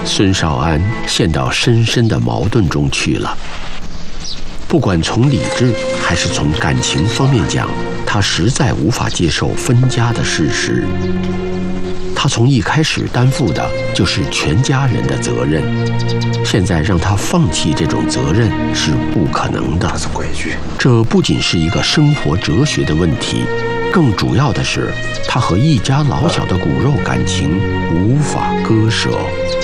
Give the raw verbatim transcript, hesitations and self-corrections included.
孙少安陷到深深的矛盾中去了。不管从理智还是从感情方面讲，他实在无法接受分家的事实。他从一开始担负的就是全家人的责任，现在让他放弃这种责任是不可能的。 这是规矩。 这不仅是一个生活哲学的问题，更主要的是，他和一家老小的骨肉感情无法割舍。